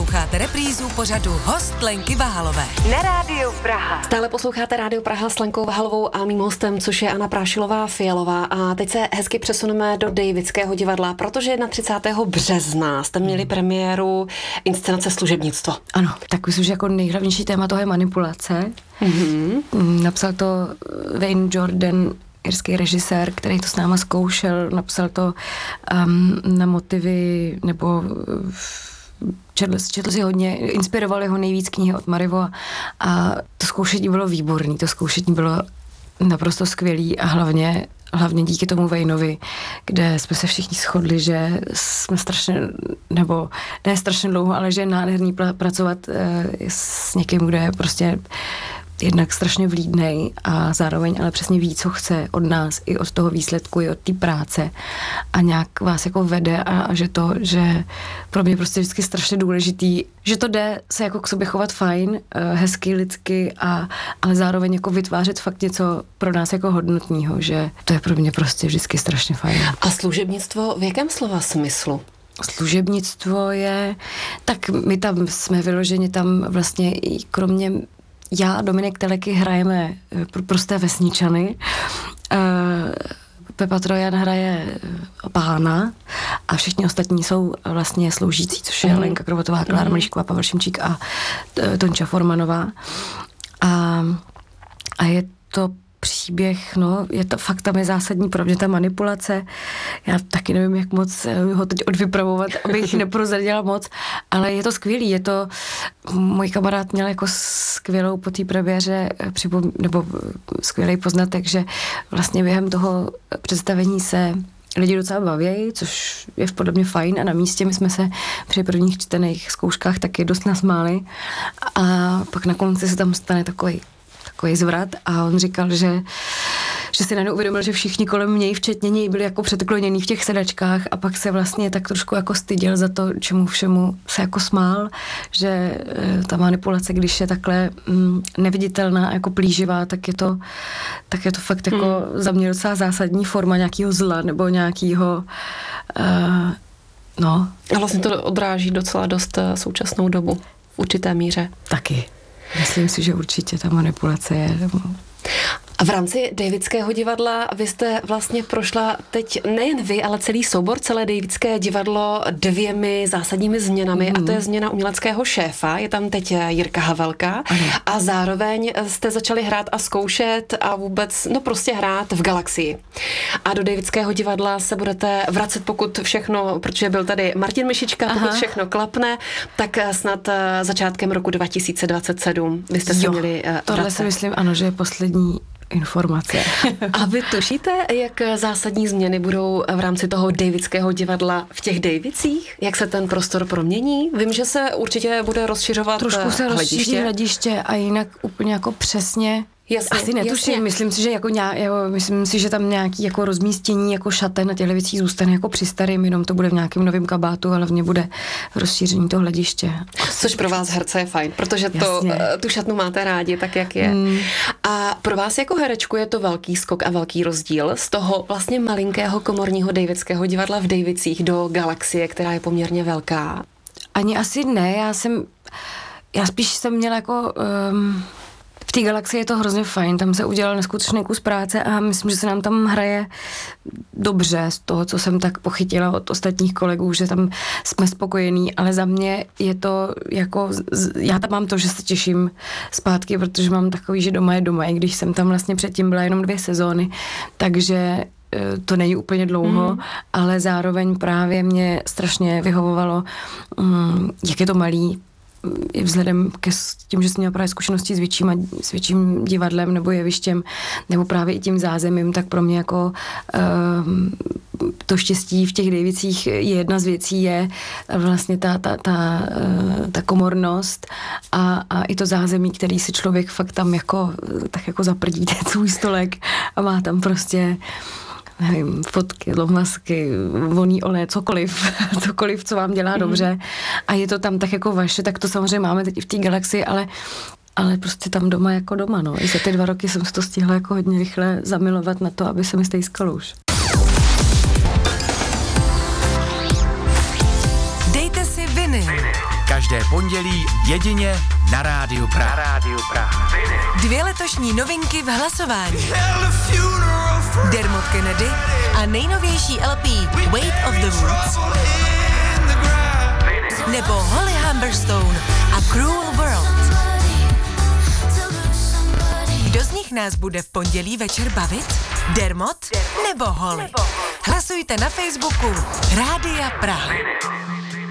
Posloucháte reprízu pořadu Host Lenky Vahalové na Rádiu Praha. Stále posloucháte Rádio Praha s Lenkou Vahalovou a mým hostem, což je Anna Prášilová-Fialová. A teď se hezky přesuneme do Davidského divadla, protože 31. března jste měli premiéru inscenace Služebnictvo. Ano, tak myslím, že jako nejhlavnější téma toho je manipulace. Napsal to Wayne Jordan, irský režisér, který to s náma zkoušel, napsal to na motivy, nebo četl si hodně, inspirovali ho nejvíc knihy od Marivaux a to zkoušení bylo výborný, to zkoušení bylo naprosto skvělý a hlavně díky tomu Wayneovi, kde jsme se všichni shodli, že jsme strašně, nebo ne strašně dlouho, ale že je nádherný pracovat s někým, kde je prostě jednak strašně vlídnej a zároveň ale přesně ví, co chce od nás, i od toho výsledku, i od té práce a nějak vás jako vede a že pro mě prostě vždycky strašně důležitý, že to jde se jako k sobě chovat fajn, hezky, lidsky, ale zároveň jako vytvářet fakt něco pro nás jako hodnotného, že to je pro mě prostě vždycky strašně fajn. A služebnictvo v jakém slova smyslu? Služebnictvo je, tak my tam jsme vyloženi tam vlastně i kromě já a Dominik Teleky hrajeme prosté vesničany. Pepa Trojan hraje pána a všichni ostatní jsou vlastně sloužící, což je Lenka Krobotová, Klára Malíšková, Pavel Šimčík a Tonča Formanová. A je to příběh, no, je to fakt, tam je zásadní pro mě ta manipulace. Já taky nevím, jak moc ho teď odvypravovat, abych neprozradila moc, ale je to skvělý, je to, můj kamarád měl jako skvělou po té premiéře, nebo skvělý poznatek, že vlastně během toho představení se lidi docela baví, což je podle mě fajn a na místě my jsme se při prvních čtených zkouškách taky dost nasmáli a pak na konci se tam stane takový zvrat a on říkal, že si najednou uvědomil, že všichni kolem něj, včetně něj, byli jako předklonění v těch sedačkách a pak se vlastně tak trošku jako styděl za to, čemu všemu se jako smál, že ta manipulace, když je takhle neviditelná, jako plíživá, tak je to fakt jako za mě docela zásadní forma nějakého zla nebo nějakého no. A vlastně to odráží docela dost současnou dobu v určité míře. Taky. Myslím si, že určitě ta manipulace je. A v rámci Davidského divadla vy jste vlastně prošla teď nejen vy, ale celý soubor, celé Davidské divadlo 2 zásadními změnami a to je změna uměleckého šéfa, je tam teď Jirka Havelka a zároveň jste začali hrát a zkoušet a vůbec, no prostě hrát v Galaxii. A do Davidského divadla se budete vracet, pokud všechno, protože byl tady Martin Myšička, pokud všechno klapne, tak snad začátkem roku 2027 vy jste se měli tohle vracet. si myslím, ano, že je poslední informace. A vy tušíte, jak zásadní změny budou v rámci toho Davidského divadla v těch Davidcích? Jak se ten prostor promění? Vím, že se určitě bude rozšiřovat trošku se rozšíří hlediště a jinak úplně jako přesně. Jasně, asi netuším, jasně. Myslím si, že tam nějaký jako rozmístění jako šaten na těchto věcích zůstane jako při starým, jenom to bude v nějakém novém kabátu, ale hlavně bude rozšíření toho hlediště. Což pro vás herce je fajn, protože tu šatnu máte rádi, tak jak je. A pro vás jako herečku je to velký skok a velký rozdíl z toho vlastně malinkého komorního Davidského divadla v Davidcích do Galaxie, která je poměrně velká. Ani asi ne, já spíš jsem měla jako v té Galaxii je to hrozně fajn, tam se udělal neskutečný kus práce a myslím, že se nám tam hraje dobře z toho, co jsem tak pochytila od ostatních kolegů, že tam jsme spokojení, ale za mě je to jako, já tam mám to, že se těším zpátky, protože mám takový, že doma je doma, i když jsem tam vlastně předtím byla jenom 2 sezóny, takže to není úplně dlouho, ale zároveň právě mě strašně vyhovovalo, jak je to malý, vzhledem ke tím, že jsem měla právě zkušenosti s větším divadlem nebo jevištěm, nebo právě i tím zázemím, tak pro mě jako to štěstí v těch Davidcích jedna z věcí je vlastně ta komornost a i to zázemí, který si člověk fakt tam jako tak jako zaprdí ten svůj stolek a má tam prostě nevím, fotky, lomazky, voný olej, cokoliv, co vám dělá dobře. A je to tam tak jako vaše, tak to samozřejmě máme teď i v té Galaxii, ale prostě tam doma jako doma, no. I za ty 2 roky jsem se to stihla jako hodně rychle zamilovat na to, aby se mi stejskalo už. Dejte si vinyl. Každé pondělí jedině na Rádiu Praha. 2 letošní novinky v hlasování. Dermot Kennedy a nejnovější LP Weight of the Woods. Nebo Holly Humberstone a Cruel World. Kdo z nich nás bude v pondělí večer bavit? Dermot nebo Holly? Hlasujte na Facebooku Rádia Praha.